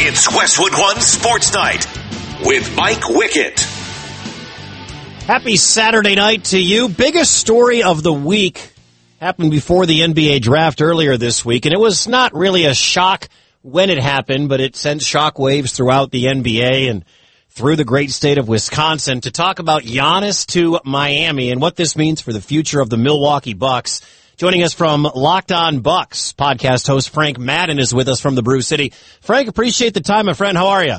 It's Westwood One Sports Night with Mike Wickett. Happy Saturday night to you. Biggest story of the week happened before the NBA draft earlier this week, and it was not really a shock when it happened, but it sent shockwaves throughout the NBA and through the great state of Wisconsin to talk about Giannis to Miami and what this means for the future of the Milwaukee Bucks. Joining us from Locked On Bucks, podcast host Frank Madden is with us from the Brew City. Frank, appreciate the time, my friend. How are you?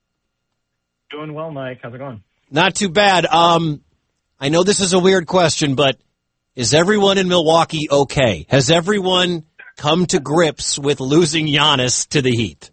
Doing well, Mike. How's it going? Not too bad. I know this is a weird question, but is everyone in Milwaukee okay? Has everyone come to grips with losing Giannis to the Heat?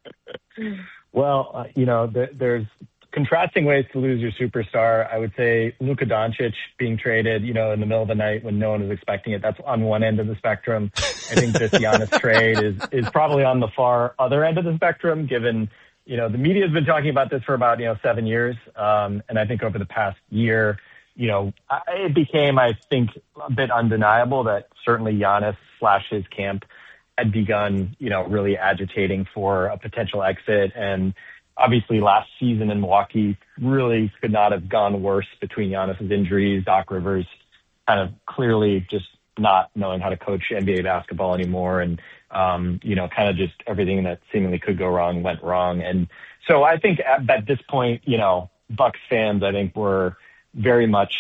Well, there's contrasting ways to lose your superstar. I would say Luka Doncic being traded, in the middle of the night when no one was expecting it. That's on one end of the spectrum. I think this Giannis trade is probably on the far other end of the spectrum, given, the media has been talking about this for about, 7 years. And I think over the past year, it became, I think, a bit undeniable that certainly Giannis / his camp had begun, really agitating for a potential exit. And obviously last season in Milwaukee really could not have gone worse between Giannis's injuries, Doc Rivers kind of clearly just not knowing how to coach NBA basketball anymore. And, kind of just everything that seemingly could go wrong went wrong. And so I think at this point, Bucks fans, I think were very much,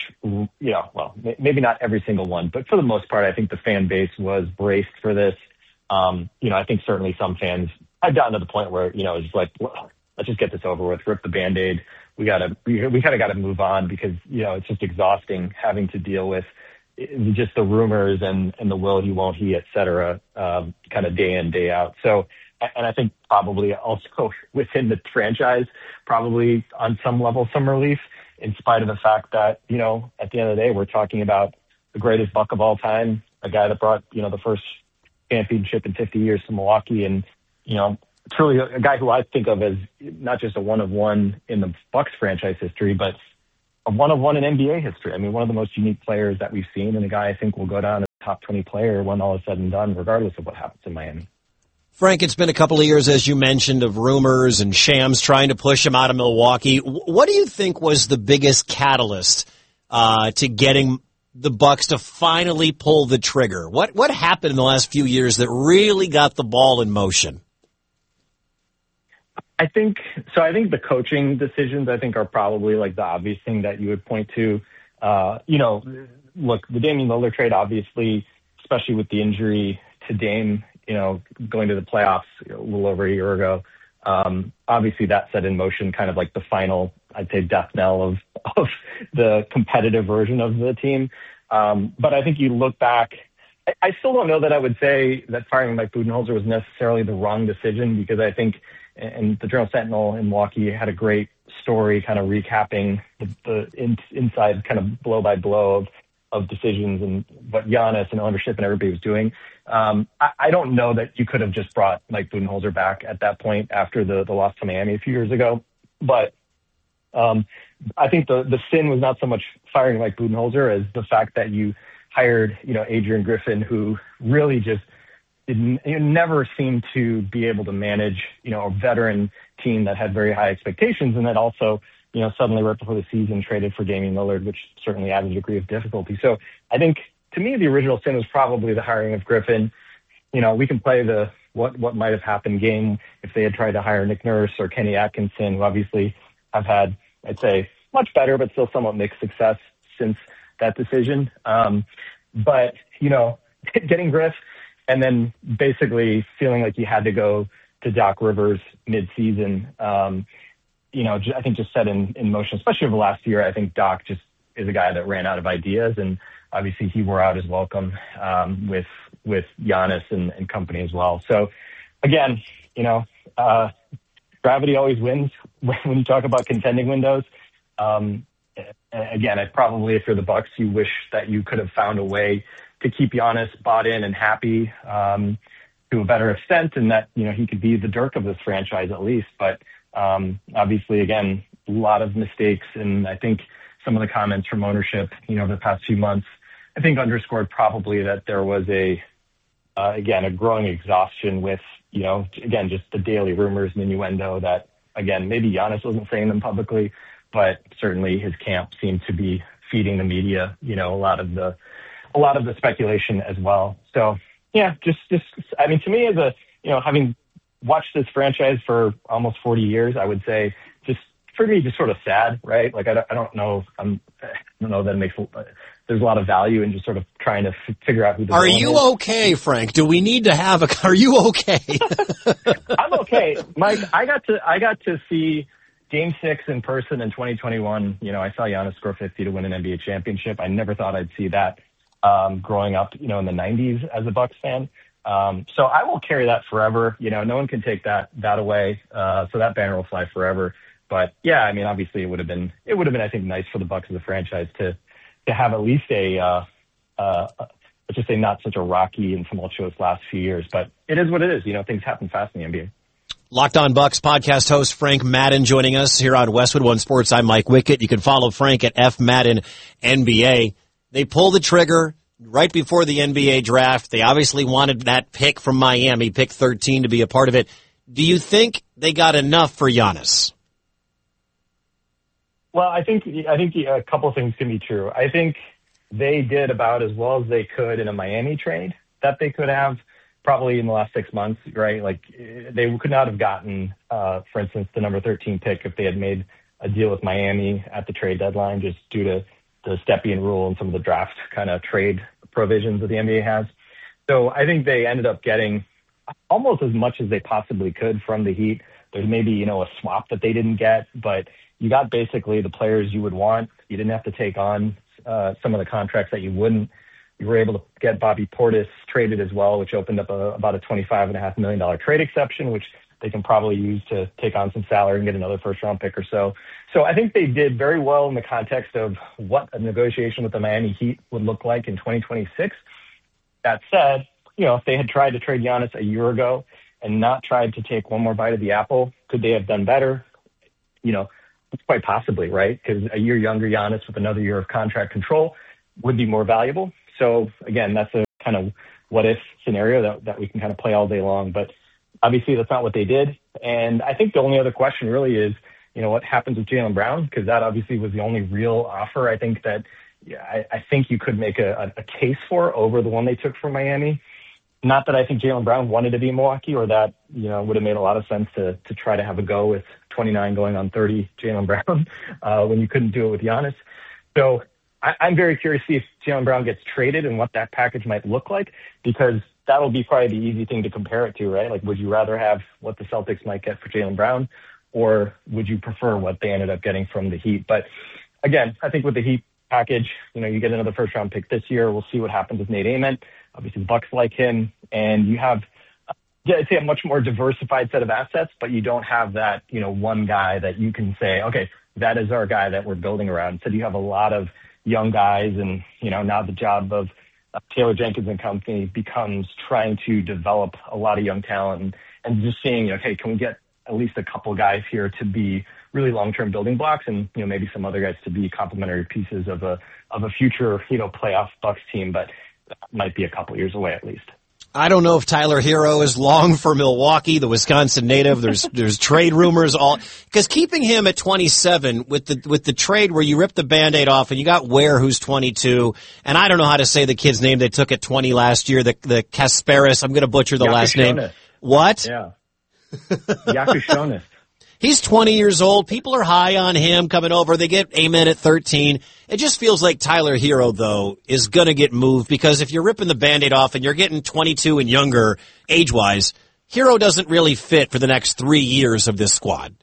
maybe not every single one, but for the most part, I think the fan base was braced for this. I think certainly some fans had gotten to the point where, it's just like, well, let's just get this over with, rip the Band-Aid. We kind of got to move on because, it's just exhausting having to deal with just the rumors and the will he, won't he, et cetera, kind of day in, day out. So, and I think probably also within the franchise, probably on some level, some relief, in spite of the fact that, at the end of the day, we're talking about the greatest Buck of all time, a guy that brought, the first championship in 50 years to Milwaukee. And, it's really a guy who I think of as not just a one-of-one in the Bucks franchise history, but a one-of-one in NBA history. I mean, one of the most unique players that we've seen, and a guy I think will go down as a top 20 player when all is said and done, regardless of what happens in Miami. Frank, it's been a couple of years, as you mentioned, of rumors and shams trying to push him out of Milwaukee. What do you think was the biggest catalyst to getting the Bucks to finally pull the trigger? What happened in the last few years that really got the ball in motion? I think the coaching decisions, are probably like the obvious thing that you would point to. Look, the Damian Lillard trade, obviously, especially with the injury to Dame, going to the playoffs a little over a year ago, obviously that set in motion kind of like the final, I'd say, death knell of the competitive version of the team. But I think you look back, I still don't know that I would say that firing Mike Budenholzer was necessarily the wrong decision, because I think, and the Journal Sentinel in Milwaukee had a great story kind of recapping the inside kind of blow by blow of decisions and what Giannis and ownership and everybody was doing. I don't know that you could have just brought Mike Budenholzer back at that point after the loss to Miami a few years ago. But I think the sin was not so much firing Mike Budenholzer as the fact that you hired, Adrian Griffin, who really just never seemed to be able to manage, a veteran team that had very high expectations, and that also, suddenly right before the season traded for Damian Lillard, which certainly added a degree of difficulty. So I think, to me, the original sin was probably the hiring of Griffin. We can play the what might have happened game if they had tried to hire Nick Nurse or Kenny Atkinson, who obviously have had, I'd say, much better, but still somewhat mixed success since that decision. But, getting Griff and then basically feeling like you had to go to Doc Rivers mid-season, I think just set in motion, especially over the last year. I think Doc just is a guy that ran out of ideas, and obviously he wore out his welcome with Giannis and company as well. So again, gravity always wins when you talk about contending windows. Again, if you're the Bucks, you wish that you could have found a way to keep Giannis bought in and happy to a better extent, and that he could be the Dirk of this franchise at least. But obviously, again, a lot of mistakes, and I think some of the comments from ownership, the past few months, I think underscored probably that there was a growing exhaustion with again, just the daily rumors and innuendo that, again, maybe Giannis wasn't saying them publicly, but certainly his camp seemed to be feeding the media, a lot of the speculation as well. So yeah, just I mean, to me, as having watched this franchise for almost 40 years, I would say just for me, just sort of sad, right? Like, I don't know. I don't know that it makes, there's a lot of value in just sort of trying to figure out who the Are villain you is. okay, Frank? Do we need to have are you okay? I'm okay. Mike, I got to see Game 6 in person in 2021. I saw Giannis score 50 to win an NBA championship. I never thought I'd see that growing up, in the 90s as a Bucks fan. So I will carry that forever. No one can take that away. So that banner will fly forever. But yeah, I mean, obviously it would have been, I think, nice for the Bucks as a franchise to have at least let's just say not such a rocky and tumultuous last few years. But it is what it is. Things happen fast in the NBA. Locked On Bucks podcast host Frank Madden joining us here on Westwood One Sports. I'm Mike Wickett. You can follow Frank at F Madden NBA. They pulled the trigger right before the NBA draft. They obviously wanted that pick from Miami, pick 13, to be a part of it. Do you think they got enough for Giannis? Well, I think a couple of things can be true. I think they did about as well as they could in a Miami trade that they could have probably in the last 6 months, right? Like, they could not have gotten, for instance, the number 13 pick if they had made a deal with Miami at the trade deadline, just due to the Stepien rule and some of the draft kind of trade provisions that the NBA has. So I think they ended up getting almost as much as they possibly could from the Heat. There's maybe, a swap that they didn't get, but you got basically the players you would want. You didn't have to take on some of the contracts that you wouldn't. You were able to get Bobby Portis traded as well, which opened up about a $25.5 million trade exception, which they can probably use to take on some salary and get another first-round pick or so. So I think they did very well in the context of what a negotiation with the Miami Heat would look like in 2026. That said, if they had tried to trade Giannis a year ago and not tried to take one more bite of the apple, could they have done better? Quite possibly, right? Because a year younger Giannis with another year of contract control would be more valuable. So again, that's a kind of what if scenario that we can kind of play all day long. But obviously that's not what they did. And I think the only other question really is, what happens with Jaylen Brown? Because that obviously was the only real offer I think that I think you could make a case for over the one they took from Miami. Not that I think Jaylen Brown wanted to be in Milwaukee, or that, would have made a lot of sense to try to have a go with 29 going on 30 Jaylen Brown when you couldn't do it with Giannis. So I'm very curious to see if Jaylen Brown gets traded and what that package might look like, because that'll be probably the easy thing to compare it to, right? Like, would you rather have what the Celtics might get for Jaylen Brown, or would you prefer what they ended up getting from the Heat? But again, I think with the Heat package, you get another first round pick this year. We'll see what happens with Nate Ament. Obviously the Bucks like him, and you have, I'd say, a much more diversified set of assets, but you don't have that, one guy that you can say, okay, that is our guy that we're building around. So you have a lot of young guys, and, now the job of Taylor Jenkins and company becomes trying to develop a lot of young talent and just seeing, okay, can we get at least a couple guys here to be really long-term building blocks, and, maybe some other guys to be complementary pieces of a future, playoff Bucks team, but that might be a couple years away at least. I don't know if Tyler Hero is long for Milwaukee, the Wisconsin native. There's trade rumors because keeping him at 27 with the trade where you rip the Band-Aid off and you got Ware, who's 22, and I don't know how to say the kid's name they took at 20 last year, the Kasparis. I'm going to butcher the last name. What? Yeah. Yakushonis. He's 20 years old. People are high on him coming over. They get Amen at 13. It just feels like Tyler Hero, though, is going to get moved, because if you're ripping the Band-Aid off and you're getting 22 and younger age-wise, Hero doesn't really fit for the next 3 years of this squad.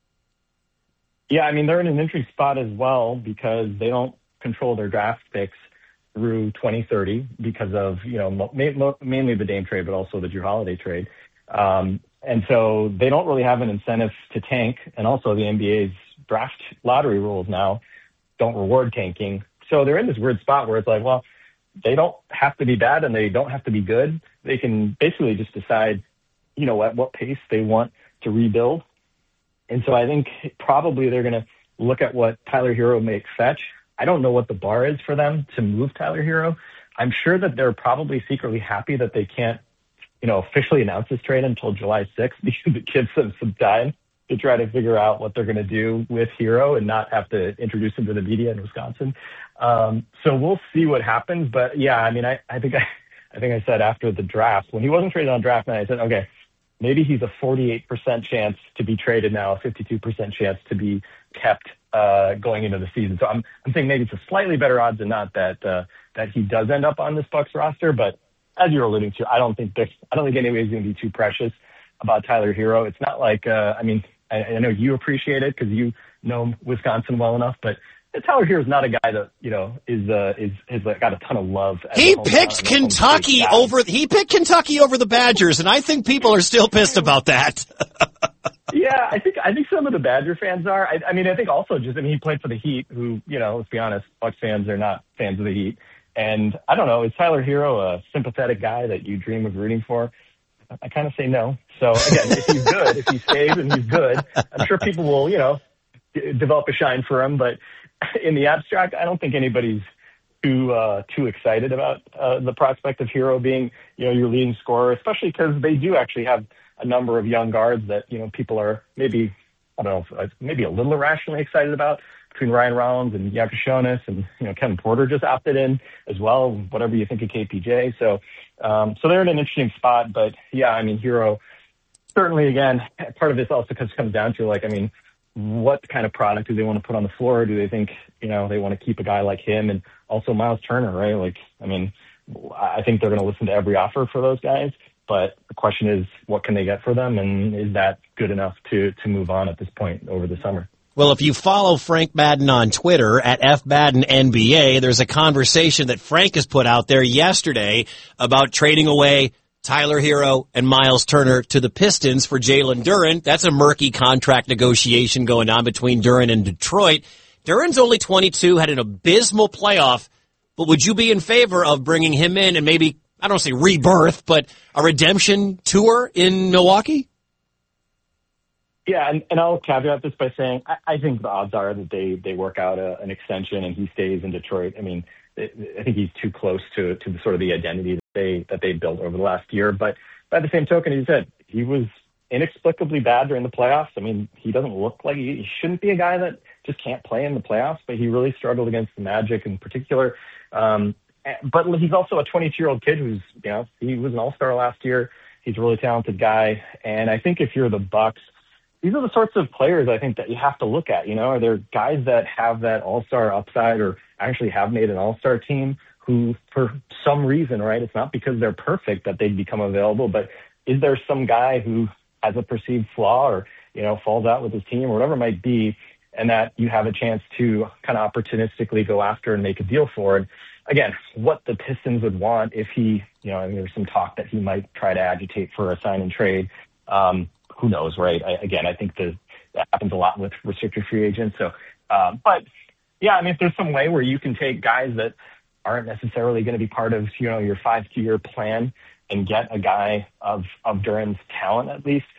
Yeah, I mean, they're in an interesting spot as well, because they don't control their draft picks through 2030 because of, mainly the Dame trade, but also the Jrue Holiday trade. And so they don't really have an incentive to tank. And also the NBA's draft lottery rules now don't reward tanking. So they're in this weird spot where it's like, well, they don't have to be bad and they don't have to be good. They can basically just decide, at what pace they want to rebuild. And so I think probably they're going to look at what Tyler Hero may fetch. I don't know what the bar is for them to move Tyler Hero. I'm sure that they're probably secretly happy that they can't officially announce this trade until July 6th because it gives them some time to try to figure out what they're going to do with Hero and not have to introduce him to the media in Wisconsin. So we'll see what happens. But yeah, I mean, I think I said after the draft, when he wasn't traded on draft night, I said, okay, maybe he's a 48% chance to be traded now, a 52% chance to be kept going into the season. So I'm saying maybe it's a slightly better odds than not that he does end up on this Bucs roster. But as you're alluding to, I don't think anybody's going to be too precious about Tyler Hero. It's not like I know you appreciate it because you know Wisconsin well enough, but Tyler Hero is not a guy that is got a ton of love. He picked Kentucky over the Badgers, and I think people are still pissed about that. Yeah, I think some of the Badger fans are. I think also he played for the Heat, who, let's be honest, Bucs fans are not fans of the Heat. And I don't know, is Tyler Hero a sympathetic guy that you dream of rooting for? I kind of say no. So again, if he's good, if he stays and he's good, I'm sure people will, develop a shine for him. But in the abstract, I don't think anybody's too excited about the prospect of Hero being, your leading scorer, especially because they do actually have a number of young guards that, people are maybe a little irrationally excited about, between Ryan Rollins and Jakob Jonas, and Kevin Porter just opted in as well. Whatever you think of KPJ, so they're in an interesting spot. But yeah, Hero certainly, again, part of this also comes down to what kind of product do they want to put on the floor? Do they think they want to keep a guy like him, and also Miles Turner, right? I think they're going to listen to every offer for those guys. But the question is, what can they get for them, and is that good enough to move on at this point over the summer? Well, if you follow Frank Madden on Twitter at FMaddenNBA, there's a conversation that Frank has put out there yesterday about trading away Tyler Hero and Miles Turner to the Pistons for Jalen Duren. That's a murky contract negotiation going on between Duren and Detroit. Duren's only 22, had an abysmal playoff, but would you be in favor of bringing him in and maybe, I don't say rebirth, but a redemption tour in Milwaukee? Yeah, and I'll caveat this by saying I think the odds are that they work out an extension and he stays in Detroit. I think he's too close to the sort of the identity that they built over the last year. But by the same token, as you said, he was inexplicably bad during the playoffs. He doesn't look like he shouldn't be a guy that just can't play in the playoffs, but he really struggled against the Magic in particular. But he's also a 22-year-old kid who's, he was an all-star last year. He's a really talented guy. And I think if you're the Bucs, these are the sorts of players I think that you have to look at. Are there guys that have that all-star upside or actually have made an all-star team who, for some reason, right, it's not because they're perfect that they'd become available, but is there some guy who has a perceived flaw or, falls out with his team or whatever it might be, and that you have a chance to kind of opportunistically go after and make a deal for it? Again, what the Pistons would want if he, there's some talk that he might try to agitate for a sign and trade. Who knows, right? I think that happens a lot with restricted free agents. So, but yeah, if there's some way where you can take guys that aren't necessarily going to be part of, your 5-year plan and get a guy of Duren's talent, at least,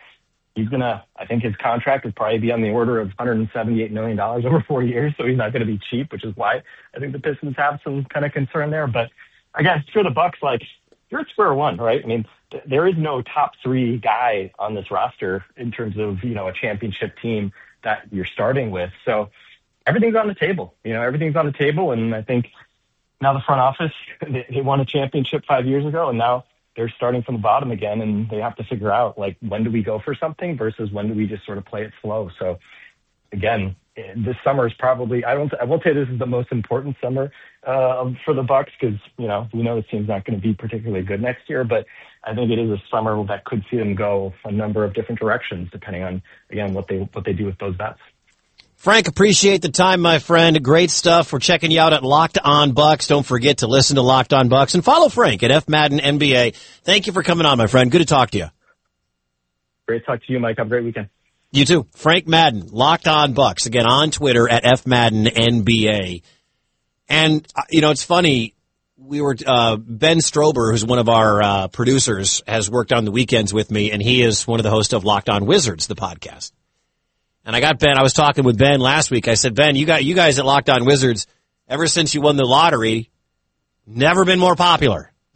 I think his contract would probably be on the order of $178 million over 4 years. So he's not going to be cheap, which is why I think the Pistons have some kind of concern there. But again, for the Bucs, you're at square one, right? There is no top 3 guy on this roster in terms of, a championship team that you're starting with. So everything's on the table, everything's on the table. And I think now the front office, they won a championship 5 years ago, and now they're starting from the bottom again, and they have to figure out, when do we go for something versus when do we just sort of play it slow? So again, this summer is probably, I won't say this is the most important summer for the Bucs because, we know this team's not going to be particularly good next year, but I think it is a summer that could see them go a number of different directions depending on, again, what they do with those bets. Frank, appreciate the time, my friend. Great stuff. We're checking you out at Locked On Bucs. Don't forget to listen to Locked On Bucs and follow Frank at FMaddenNBA. Thank you for coming on, my friend. Good to talk to you. Great to talk to you, Mike. Have a great weekend. You too. Frank Madden, Locked On Bucs. Again, on Twitter at FMaddenNBA. And, it's funny. We were, Ben Strober, who's one of our producers, has worked on the weekends with me, and he is one of the hosts of Locked On Wizards, the podcast. And I was talking with Ben last week. I said, Ben, you guys at Locked On Wizards, ever since you won the lottery, never been more popular.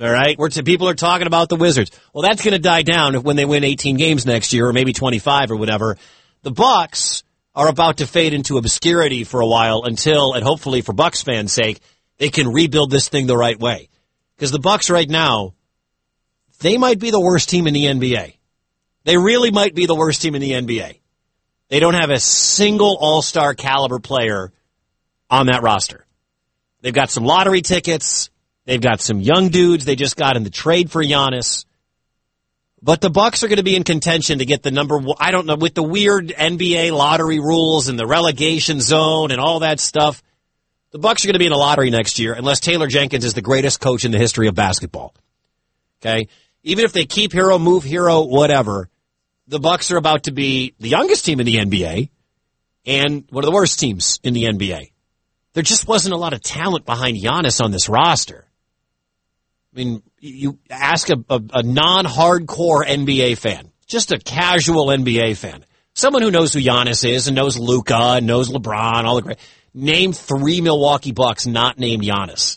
All right? People are talking about the Wizards. Well, that's going to die down when they win 18 games next year, or maybe 25 or whatever. The Bucks are about to fade into obscurity for a while until, and hopefully for Bucks fans' sake, they can rebuild this thing the right way. Because the Bucks right now, they might be the worst team in the NBA. They really might be the worst team in the NBA. They don't have a single all-star caliber player on that roster. They've got some lottery tickets. They've got some young dudes they just got in the trade for Giannis. But the Bucks are going to be in contention to get the number one. I don't know, with the weird NBA lottery rules and the relegation zone and all that stuff. The Bucks are going to be in a lottery next year unless Taylor Jenkins is the greatest coach in the history of basketball. Okay? Even if they keep Hero, move Hero, whatever, the Bucks are about to be the youngest team in the NBA and one of the worst teams in the NBA. There just wasn't a lot of talent behind Giannis on this roster. I mean, you ask a non-hardcore NBA fan, just a casual NBA fan, someone who knows who Giannis is and knows Luka and knows LeBron, all the great. Name 3 Milwaukee Bucks not named Giannis.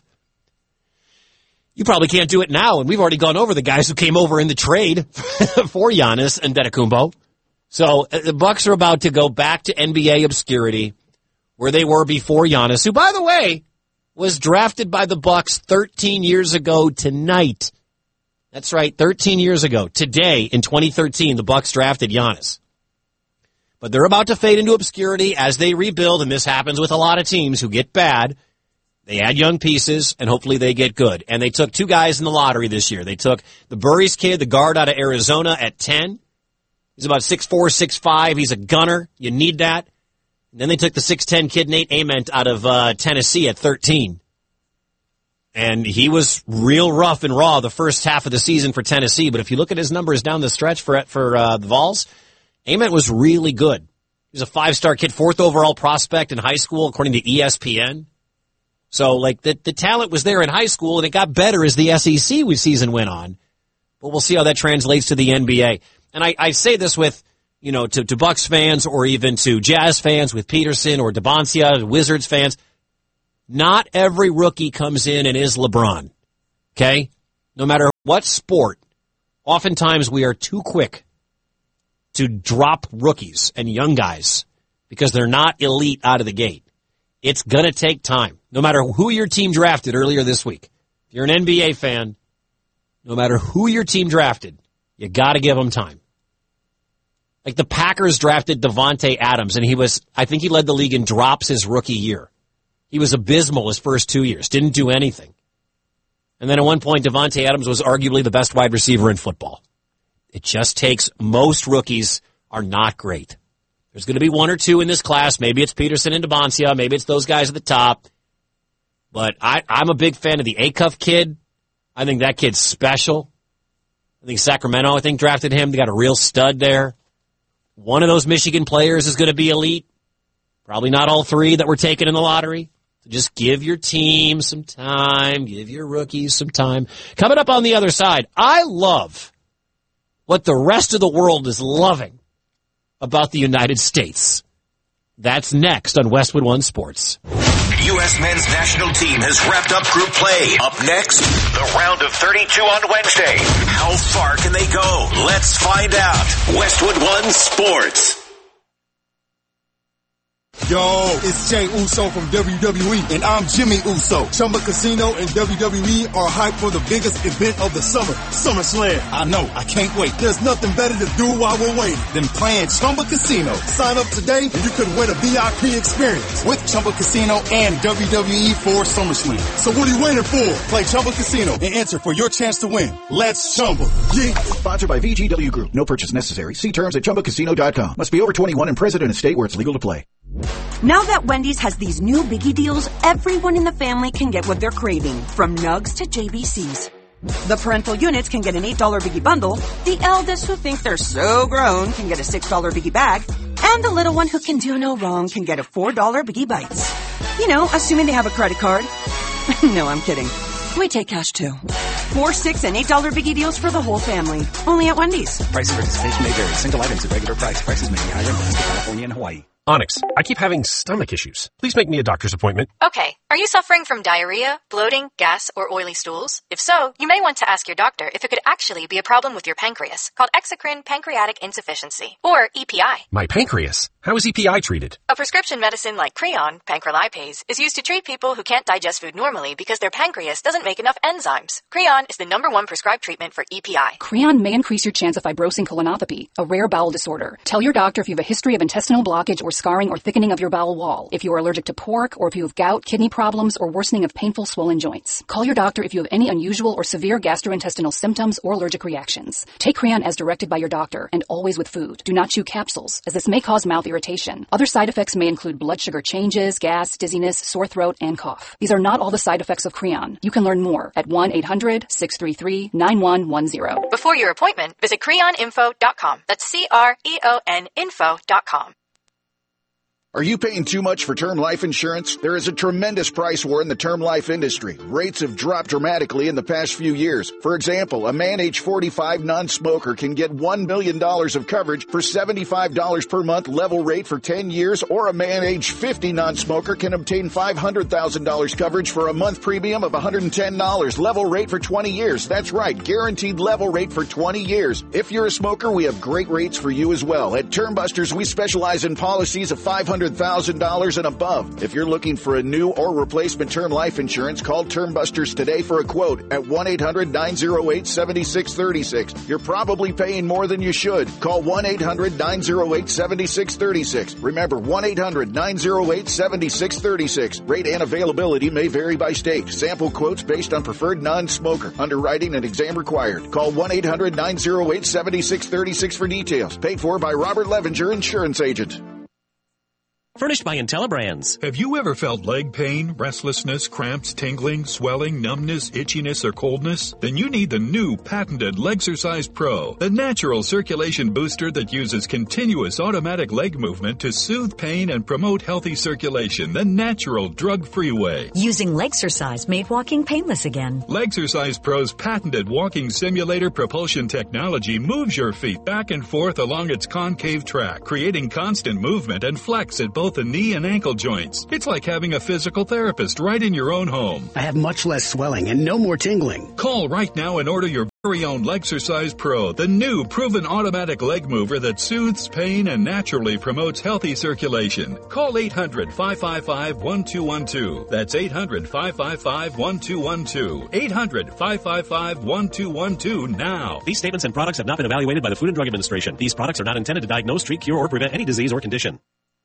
You probably can't do it now, and we've already gone over the guys who came over in the trade for Giannis and Antetokounmpo. So the Bucks are about to go back to NBA obscurity where they were before Giannis, who, by the way, was drafted by the Bucks 13 years ago tonight. That's right, 13 years ago. Today, in 2013, the Bucks drafted Giannis. But they're about to fade into obscurity as they rebuild, and this happens with a lot of teams who get bad. They add young pieces, and hopefully they get good. And they took 2 guys in the lottery this year. They took the Burries kid, the guard out of Arizona, at 10. He's about 6'4", 6'5". He's a gunner. You need that. And then they took the 6'10" kid, Nate Ament, out of Tennessee at 13. And he was real rough and raw the first half of the season for Tennessee. But if you look at his numbers down the stretch for the Vols, Ament was really good. He was a 5-star kid, 4th overall prospect in high school, according to ESPN. So, like, the talent was there in high school, and it got better as the SEC season went on. But we'll see how that translates to the NBA. And I say this with, you know, to Bucks fans or even to Jazz fans with Peterson or DeBoncia, Wizards fans. Not every rookie comes in and is LeBron. Okay? No matter what sport, oftentimes we are too quick to drop rookies and young guys because they're not elite out of the gate. It's going to take time. No matter who your team drafted earlier this week. If you're an NBA fan, no matter who your team drafted, you got to give them time. Like the Packers drafted Devontae Adams, and I think he led the league in drops his rookie year. He was abysmal his first 2 years, didn't do anything. And then at one point, Devontae Adams was arguably the best wide receiver in football. It just takes, most rookies are not great. There's going to be 1 or 2 in this class. Maybe it's Peterson and DeBoncia. Maybe it's those guys at the top. But I'm a big fan of the Acuff kid. I think that kid's special. I think Sacramento, drafted him. They got a real stud there. One of those Michigan players is going to be elite. Probably not all 3 that were taken in the lottery. So just give your team some time. Give your rookies some time. Coming up on the other side, I love what the rest of the world is loving about the United States. That's next on Westwood One Sports. U.S. men's national team has wrapped up group play. Up next, the round of 32 on Wednesday. How far can they go? Let's find out. Westwood One Sports. Yo, it's Jey Uso from WWE, and I'm Jimmy Uso. Chumba Casino and WWE are hyped for the biggest event of the summer, SummerSlam. I know, I can't wait. There's nothing better to do while we're waiting than playing Chumba Casino. Sign up today and you could win a VIP experience with Chumba Casino and WWE for SummerSlam. So what are you waiting for? Play Chumba Casino and enter for your chance to win. Let's Chumba. Yeah. Sponsored by VGW Group. No purchase necessary. See terms at ChumbaCasino.com. Must be over 21 and present in a state where it's legal to play. Now that Wendy's has these new biggie deals, everyone in the family can get what they're craving, from nugs to JBCs. The parental units can get an $8 biggie bundle, the eldest who think they're so grown can get a $6 biggie bag, and the little one who can do no wrong can get a $4 biggie bites. You know, assuming they have a credit card. No, I'm kidding. We take cash too. 4, 6, and $8 biggie deals for the whole family. Only at Wendy's. Price and participation may vary. Single items at regular price. Prices may be higher in Alaska, California, and Hawaii. Onyx, I keep having stomach issues. Please make me a doctor's appointment. Okay. Are you suffering from diarrhea, bloating, gas, or oily stools? If so, you may want to ask your doctor if it could actually be a problem with your pancreas, called exocrine pancreatic insufficiency, or EPI. My pancreas? How is EPI treated? A prescription medicine like Creon, pancrelipase, is used to treat people who can't digest food normally because their pancreas doesn't make enough enzymes. Creon is the #1 prescribed treatment for EPI. Creon may increase your chance of fibrosing colonopathy, a rare bowel disorder. Tell your doctor if you have a history of intestinal blockage or scarring or thickening of your bowel wall, if you are allergic to pork, or if you have gout, kidney problems, or worsening of painful swollen joints. Call your doctor if you have any unusual or severe gastrointestinal symptoms or allergic reactions. Take Creon as directed by your doctor, and always with food. Do not chew capsules, as this may cause mouth irritation. Other side effects may include blood sugar changes, gas, dizziness, sore throat, and cough. These are not all the side effects of Creon. You can learn more at 1-800-633-9110. Before your appointment, visit creoninfo.com. That's CREON info.com. Are you paying too much for term life insurance? There is a tremendous price war in the term life industry. Rates have dropped dramatically in the past few years. For example, a man age 45 non-smoker can get $1 million of coverage for $75 per month level rate for 10 years, or a man age 50 non-smoker can obtain $500,000 coverage for a month premium of $110 level rate for 20 years. That's right, guaranteed level rate for 20 years. If you're a smoker, we have great rates for you as well. At Term Busters, we specialize in policies of $500,000 and above. If you're looking for a new or replacement term life insurance, call Term Busters today for a quote at 1-800-908-7636. You're probably paying more than you should. Call 1-800-908-7636. Remember, 1-800-908-7636. Rate and availability may vary by state. Sample quotes based on preferred non-smoker. Underwriting and exam required. Call 1-800-908-7636 for details. Paid for by Robert Levenger, Insurance Agent. Furnished by IntelliBrands. Have you ever felt leg pain, restlessness, cramps, tingling, swelling, numbness, itchiness, or coldness? Then you need the new patented Legsercise Pro, the natural circulation booster that uses continuous automatic leg movement to soothe pain and promote healthy circulation the natural, drug-free way. Using Legsercise made walking painless again. Legsercise Pro's patented walking simulator propulsion technology moves your feet back and forth along its concave track, creating constant movement and flex at both the knee and ankle joints. It's like having a physical therapist right in your own home. I have much less swelling and no more tingling. Call right now and order your very own Legsercise Pro, the new proven automatic leg mover that soothes pain and naturally promotes healthy circulation. Call 800-555-1212. That's 800-555-1212. 800-555-1212 now. These statements and products have not been evaluated by the Food and Drug Administration. These products are not intended to diagnose, treat, cure, or prevent any disease or condition.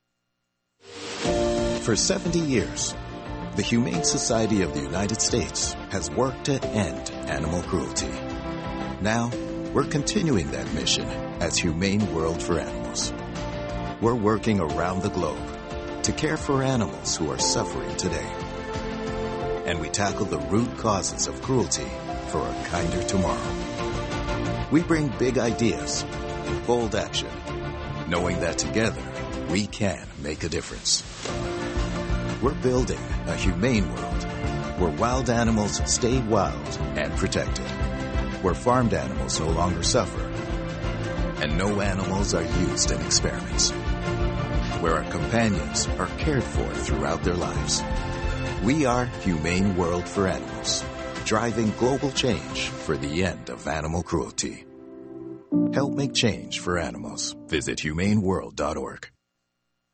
For 70 years, the Humane Society of the United States has worked to end animal cruelty. Now, we're continuing that mission as Humane World for Animals. We're working around the globe to care for animals who are suffering today. And we tackle the root causes of cruelty for a kinder tomorrow. We bring big ideas, bold action, knowing that together we can make a difference. We're building a humane world where wild animals stay wild and protected, where farmed animals no longer suffer, and no animals are used in experiments, where our companions are cared for throughout their lives. We are Humane World for Animals, driving global change for the end of animal cruelty. Help make change for animals. Visit humaneworld.org.